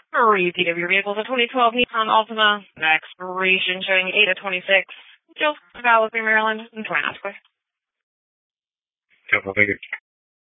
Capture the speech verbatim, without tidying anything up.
Repeat of your vehicle is a twenty twelve Nissan Altima. Expiration showing eight of twenty-six. Joseph Valley, Maryland. And Twin Oscar. Couple, thank you.